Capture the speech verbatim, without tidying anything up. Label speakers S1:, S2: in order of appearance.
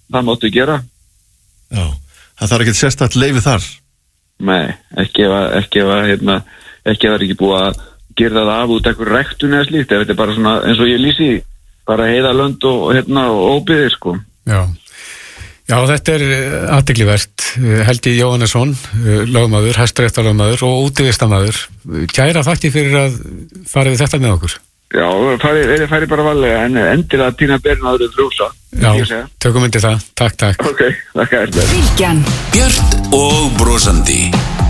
S1: það máttu gera.
S2: Já, það þarf ekki sérstakt leyfi þar?
S1: Nei, ekki ef að, ekki ef að, hérna, ekki ef það er ekki búið að gera það af út eitthvað ræktun eða slíkt, ef þetta er bara svona, eins og ég lýsi, bara heiðalönd og, hérna, og óbyggðir, sko.
S3: Já. Já, þetta er athyglivert. Helgi Jóhannesson, lögmaður, hæstaréttarlögmaður og útivistarmaður. Kæra þakki fyrir að fara við þetta með okkur.
S1: Já, farið fari bara varlega, en endilega týna berin áður frjósa.
S3: Já, tökum undir það. Takk, takk.
S1: Ok, þakka þér.
S4: Bylgjan.
S5: Björt og brosandi.